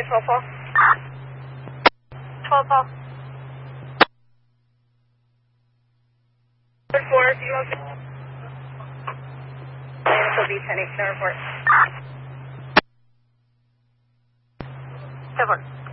12 ball. 12 ball. 4, do you want to... It'll be 10-8, no report. 7.